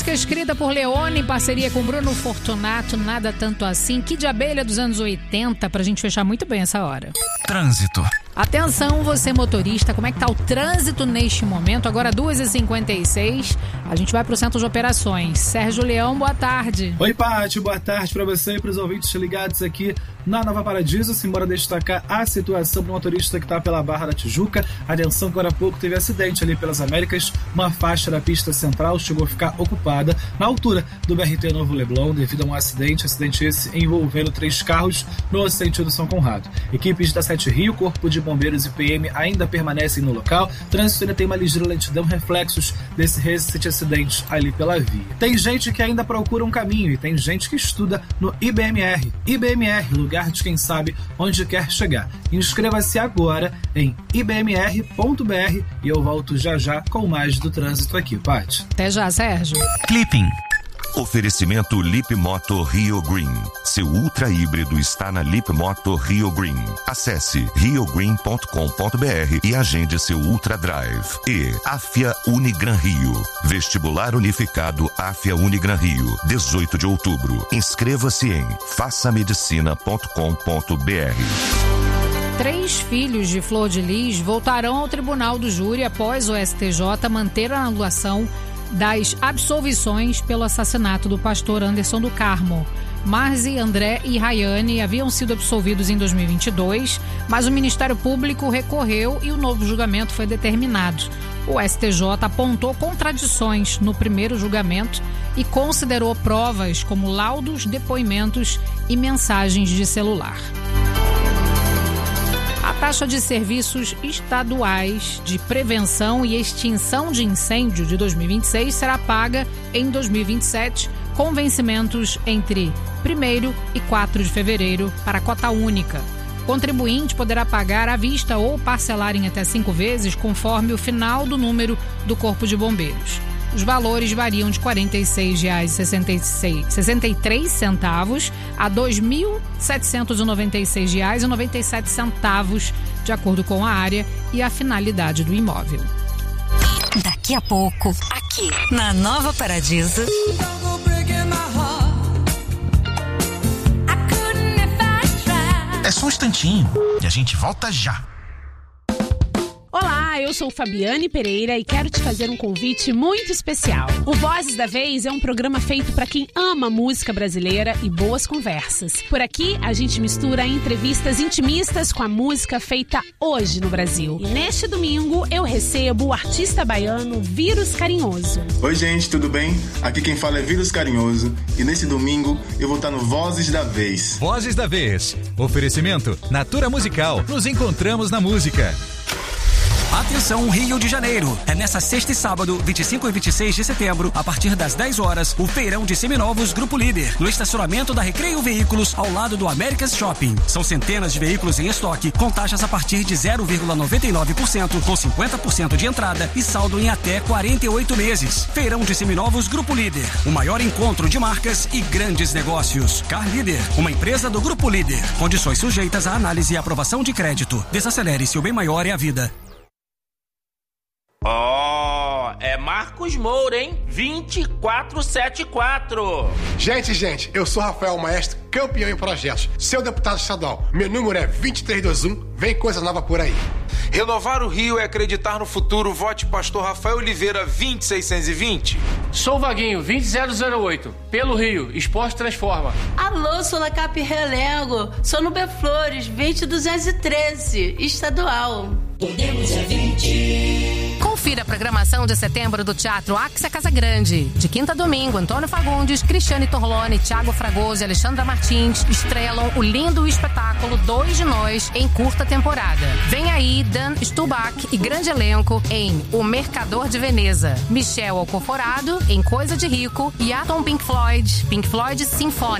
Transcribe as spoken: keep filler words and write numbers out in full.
música escrita por Leone em parceria com Bruno Fortunato, Nada Tanto Assim, que de abelha dos anos oitenta, pra gente fechar muito bem essa hora. Trânsito. Atenção, você motorista, como é que tá o trânsito neste momento? Agora duas e cinquenta e seis, a gente vai pro centro de operações. Sérgio Leão, boa tarde. Oi, Pátio, boa tarde para você e para os ouvintes ligados aqui na Nova Paradiso. Simbora destacar a situação do motorista que está pela Barra da Tijuca. Atenção, agora há pouco teve acidente ali pelas Américas. Uma faixa da pista central chegou a ficar ocupada na altura do B R T Novo Leblon devido a um acidente. Acidente esse envolvendo três carros no sentido São Conrado. Equipes da Sete Rio, Corpo de Bombeiros e P M ainda permanecem no local. Trânsito ainda tem uma ligeira lentidão, reflexos desse recente acidente ali pela via. Tem gente que ainda procura um caminho e tem gente que estuda no I B M R. I B M R, lugar de quem sabe onde quer chegar. Inscreva-se agora em i b m r ponto b r e eu volto já já com mais do trânsito aqui, Paty. Até já, Sérgio. Clipping. Oferecimento Lip Moto Rio Green. Seu ultra híbrido está na Lip Moto Rio Green. Acesse rio green ponto com ponto b r e agende seu Ultra Drive. E Afia Unigran Rio. Vestibular Unificado Afia Unigran Rio. dezoito de outubro. Inscreva-se em faça medicina ponto com ponto b r. Três filhos de Flor de Lis voltarão ao tribunal do júri após o S T J manter a anulação das absolvições pelo assassinato do pastor Anderson do Carmo. Marzi, André e Rayane haviam sido absolvidos em dois mil e vinte e dois, mas o Ministério Público recorreu e o novo julgamento foi determinado. O S T J apontou contradições no primeiro julgamento e considerou provas como laudos, depoimentos e mensagens de celular. A taxa de serviços estaduais de prevenção e extinção de incêndio de dois mil e vinte e seis será paga em dois mil e vinte e sete, com vencimentos entre primeiro e quatro de fevereiro para a cota única. O contribuinte poderá pagar à vista ou parcelar em até cinco vezes, conforme o final do número do Corpo de Bombeiros. Os valores variam de quarenta e seis reais e sessenta e três centavos a dois mil setecentos e noventa e seis reais e noventa e sete centavos, de acordo com a área e a finalidade do imóvel. Daqui a pouco, aqui na Nova Paradiso. É só um instantinho e a gente volta já. Olá, eu sou Fabiane Pereira e quero te fazer um convite muito especial. O Vozes da Vez é um programa feito para quem ama música brasileira e boas conversas. Por aqui, a gente mistura entrevistas intimistas com a música feita hoje no Brasil. E neste domingo, eu recebo o artista baiano Vírus Carinhoso. Oi, gente, tudo bem? Aqui quem fala é Vírus Carinhoso e nesse domingo eu vou estar no Vozes da Vez. Vozes da Vez. Oferecimento Natura Musical. Nos encontramos na música. Atenção, Rio de Janeiro. É nessa sexta e sábado, vinte e cinco e vinte e seis de setembro, a partir das dez horas, o feirão de seminovos Grupo Líder, no estacionamento da Recreio Veículos, ao lado do America's Shopping. São centenas de veículos em estoque, com taxas a partir de zero vírgula noventa e nove por cento, com cinquenta por cento de entrada e saldo em até quarenta e oito meses. Feirão de seminovos Grupo Líder, o maior encontro de marcas e grandes negócios. Car Líder, uma empresa do Grupo Líder. Condições sujeitas à análise e aprovação de crédito. Desacelere, se o bem maior é a vida. Ó, oh, é Marcos Moura, hein? vinte e quatro setenta e quatro. Gente, gente, eu sou Rafael Maestro, campeão em projetos, seu deputado estadual. Meu número é vinte e três vinte e um, vem coisa nova por aí. Renovar o Rio é acreditar no futuro. Vote Pastor Rafael Oliveira vinte seiscentos e vinte. Sou Vaguinho vinte zero zero oito. Pelo Rio, Esporte Transforma. Alô, sou La Cap Relego. Sou no B Flores vinte duzentos e treze, estadual. Podemos é vinte. Confira a programação de setembro do Teatro Axia Casa Grande. De quinta a domingo, Antônio Fagundes, Cristiane Torlone, Thiago Fragoso e Alexandra Martins estrelam o lindo espetáculo Dois de Nós em curta temporada. Vem aí Dan Stubach e grande elenco em O Mercador de Veneza. Michel Alcoforado em Coisa de Rico e Atom Pink Floyd, Pink Floyd Sinfônica.